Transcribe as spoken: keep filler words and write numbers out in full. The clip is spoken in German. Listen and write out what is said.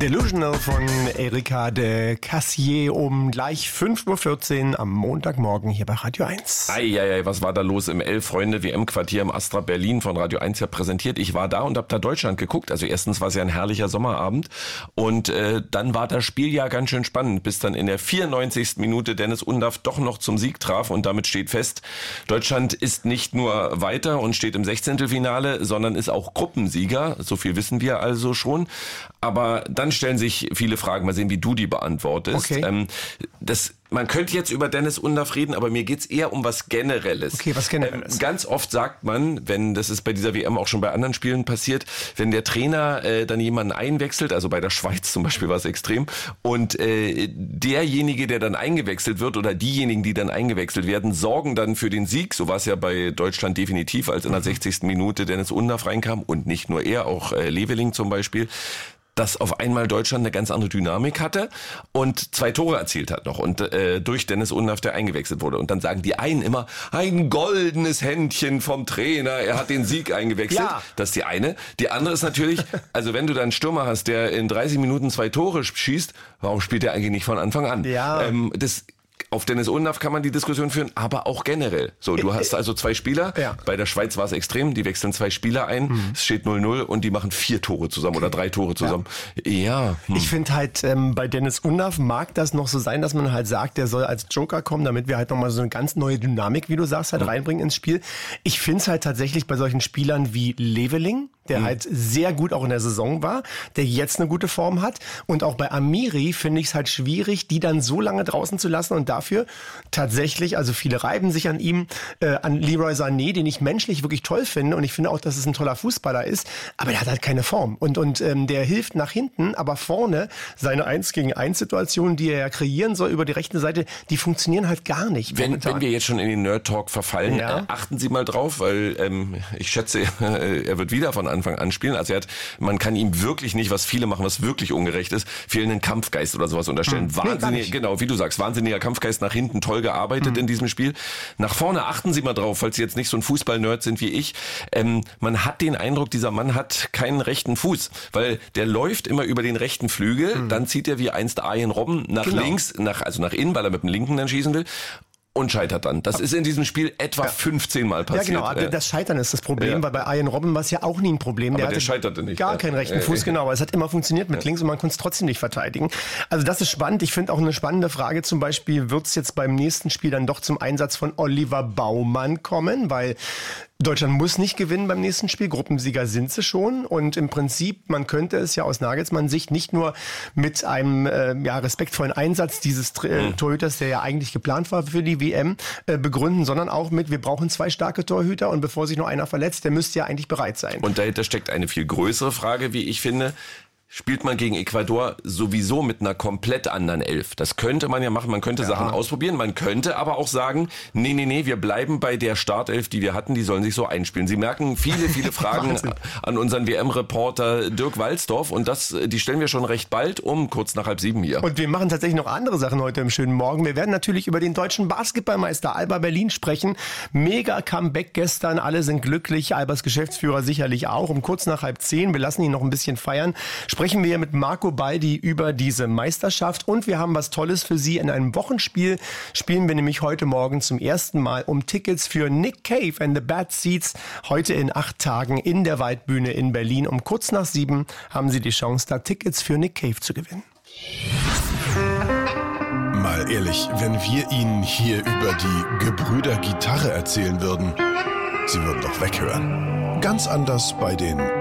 Delusional von Erika de Cassier um gleich fünf Uhr vierzehn am Montagmorgen hier bei Radio eins. Eieiei, was war da los im Elf-Freunde-W M-Quartier im Astra Berlin von Radio eins ja präsentiert. Ich war da und hab da Deutschland geguckt. Also erstens war es ja ein herrlicher Sommerabend und äh, dann war das Spiel ja ganz schön spannend, bis dann in der vierundneunzigsten Minute Dennis Undaff doch noch zum Sieg traf und damit steht fest, Deutschland ist nicht nur weiter und steht im Sechzehntelfinale, sondern ist auch Gruppensieger. So viel wissen wir also schon. Aber dann stellen sich viele Fragen. Mal sehen, wie du die beantwortest. Okay. Ähm, das, man könnte jetzt über Dennis Undaff reden, aber mir geht's eher um was Generelles. Okay, was Generelles. Ähm, ganz oft sagt man, wenn, das ist bei dieser W M auch schon bei anderen Spielen passiert, wenn der Trainer äh, dann jemanden einwechselt, also bei der Schweiz zum Beispiel war es extrem, und äh, derjenige, der dann eingewechselt wird oder diejenigen, die dann eingewechselt werden, sorgen dann für den Sieg. So war es ja bei Deutschland definitiv, als in der sechzigsten Minute Dennis Undaff reinkam und nicht nur er, auch äh, Leveling zum Beispiel, dass auf einmal Deutschland eine ganz andere Dynamik hatte und zwei Tore erzielt hat noch und äh, durch Dennis Undaff, der eingewechselt wurde. Und dann sagen die einen immer, ein goldenes Händchen vom Trainer, er hat den Sieg eingewechselt. Ja. Das ist die eine. Die andere ist natürlich, also wenn du dann einen Stürmer hast, der in dreißig Minuten zwei Tore schießt, warum spielt er eigentlich nicht von Anfang an? Ja. Ähm, das Auf Dennis Undaff kann man die Diskussion führen, aber auch generell. So, du hast also zwei Spieler. Ja. Bei der Schweiz war es extrem. Die wechseln zwei Spieler ein. Mhm. Es steht null null und die machen vier Tore zusammen oder drei Tore zusammen. Ja. ja hm. Ich finde halt, ähm, bei Dennis Undaff mag das noch so sein, dass man halt sagt, der soll als Joker kommen, damit wir halt nochmal so eine ganz neue Dynamik, wie du sagst, halt mhm. reinbringen ins Spiel. Ich finde es halt tatsächlich bei solchen Spielern wie Leveling, der mhm. halt sehr gut auch in der Saison war, der jetzt eine gute Form hat. Und auch bei Amiri finde ich es halt schwierig, die dann so lange draußen zu lassen und dafür tatsächlich, also viele reiben sich an ihm, äh, an Leroy Sané, den ich menschlich wirklich toll finde und ich finde auch, dass es ein toller Fußballer ist, aber der hat halt keine Form und und ähm, der hilft nach hinten, aber vorne seine eins gegen eins Situationen, die er ja kreieren soll über die rechte Seite, die funktionieren halt gar nicht. Wenn, wenn wir jetzt schon in den Nerd-Talk verfallen, ja. äh, achten Sie mal drauf, weil ähm, ich schätze, äh, er wird wieder von Anfang an spielen. Also er hat, man kann ihm wirklich nicht, was viele machen, was wirklich ungerecht ist, fehlenden Kampfgeist oder sowas unterstellen. Hm. Wahnsinnig, nee, genau, wie du sagst, wahnsinniger Kampfgeist nach hinten, toll gearbeitet mhm. in diesem Spiel. Nach vorne achten Sie mal drauf, falls Sie jetzt nicht so ein Fußball-Nerd sind wie ich. Ähm, man hat den Eindruck, dieser Mann hat keinen rechten Fuß, weil der läuft immer über den rechten Flügel, mhm. dann zieht er wie einst Arjen Robben nach genau. links, nach, also nach innen, weil er mit dem linken dann schießen will. Und scheitert dann. Das ist in diesem Spiel etwa ja. fünfzehn Mal passiert. Ja, genau. Das Scheitern ist das Problem, ja. weil bei Arjen Robben war es ja auch nie ein Problem. Der, aber der hatte scheiterte nicht. Gar keinen rechten Fuß, genau. Aber es hat immer funktioniert mit ja. links und man konnte es trotzdem nicht verteidigen. Also das ist spannend. Ich finde auch eine spannende Frage zum Beispiel, wird es jetzt beim nächsten Spiel dann doch zum Einsatz von Oliver Baumann kommen? Weil Deutschland muss nicht gewinnen beim nächsten Spiel. Gruppensieger sind sie schon. Und im Prinzip, man könnte es ja aus Nagelsmanns Sicht nicht nur mit einem äh, ja, respektvollen Einsatz dieses äh, mhm. Torhüters, der ja eigentlich geplant war für die W M, äh, begründen, sondern auch mit, wir brauchen zwei starke Torhüter und bevor sich noch einer verletzt, der müsste ja eigentlich bereit sein. Und dahinter steckt eine viel größere Frage, wie ich finde. Spielt man gegen Ecuador sowieso mit einer komplett anderen Elf. Das könnte man ja machen, man könnte ja. Sachen ausprobieren, man könnte aber auch sagen, nee, nee, nee, wir bleiben bei der Startelf, die wir hatten, die sollen sich so einspielen. Sie merken viele, viele Fragen an unseren W M-Reporter Dirk Walzdorf und das, die stellen wir schon recht bald um, kurz nach halb sieben hier. Und wir machen tatsächlich noch andere Sachen heute im schönen Morgen. Wir werden natürlich über den deutschen Basketballmeister Alba Berlin sprechen. Mega Comeback gestern, alle sind glücklich, Albas Geschäftsführer sicherlich auch. Um kurz nach halb zehn, wir lassen ihn noch ein bisschen feiern, sprechen wir mit Marco Baldi über diese Meisterschaft und wir haben was Tolles für Sie. In einem Wochenspiel spielen wir nämlich heute Morgen zum ersten Mal um Tickets für Nick Cave and the Bad Seeds heute in acht Tagen in der Waldbühne in Berlin. Um kurz nach sieben haben Sie die Chance, da Tickets für Nick Cave zu gewinnen. Mal ehrlich, wenn wir Ihnen hier über die Gebrüder Gitarre erzählen würden, Sie würden doch weghören. Ganz anders bei den